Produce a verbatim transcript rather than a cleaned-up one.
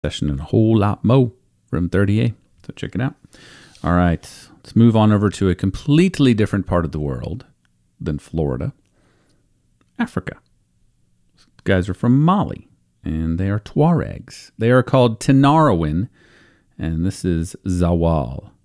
Session and a whole lot more from thirty A. So check it out. All right, let's move on over to a completely different part of the world than Florida. Africa. These guys are from Mali, and they are Tuaregs. They are called Tinariwen, and this is Zawal.